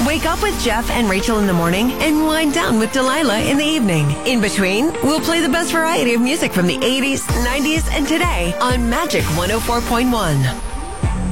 Wake up with Jeff and Rachel in the morning and wind down with Delilah in the evening. In between, we'll play the best variety of music from the 80s, 90s, and today on Magic 104.1.